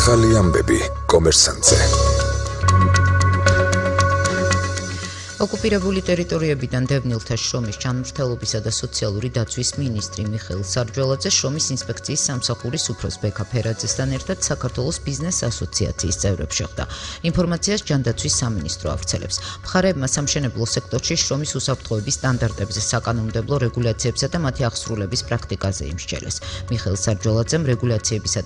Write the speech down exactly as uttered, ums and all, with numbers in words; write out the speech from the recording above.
ახალი ამბები კომერსანტზე. ოკუპირებული ტერიტორიებიდან დევნილთა შრომის ჩამრთელობისა და სოციალური დაცვის მინისტრი მიხეილ სარჯველაძე შრომის ინსპექციის სამსახურის უფროს ბექა ფერაძესთან ერთად საქართველოს ბიზნეს ასოციაციის წევრებს შეხვდა. ინფორმაციას ჯანდაცვის სამინისტრო ავრცელებს. მხარეებმა სამშენებლო სექტორში შრომის უსაფრთხოების სტანდარტებზე, საკანონმდებლო რეგულაციებსა და მათი აღსრულების პრაქტიკაზე იმსჯელეს. მიხეილ სარჯველაძემ რეგულაციებისა